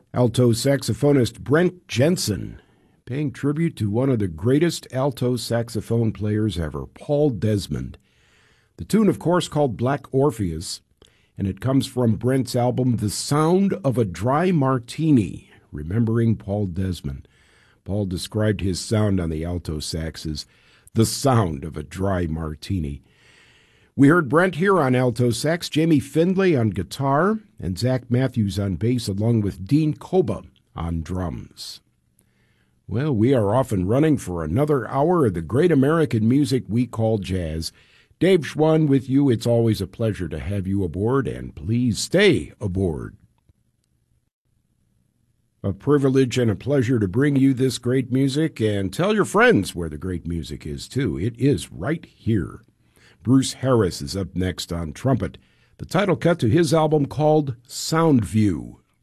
Alto saxophonist Brent Jensen, paying tribute to one of the greatest alto saxophone players ever, Paul Desmond. The tune, of course, called Black Orpheus, and it comes from Brent's album The Sound of a Dry Martini, remembering Paul Desmond. Paul described his sound on the alto sax as the sound of a dry martini. We heard Brent here on alto sax, Jamie Findlay on guitar, and Zach Matthews on bass, along with Dean Koba on drums. Well, we are off and running for another hour of the great American music we call jazz. Dave Schwann with you. It's always a pleasure to have you aboard, and please stay aboard. A privilege and a pleasure to bring you this great music, and tell your friends where the great music is, too. It is right here. Bruce Harris is up next on trumpet, the title cut to his album called Sound View.